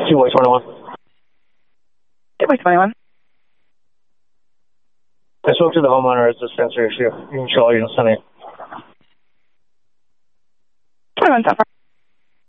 2-way 21. 2-way 21. I spoke to the homeowner as the sensor issue. You can show all your incentive. 21 so far.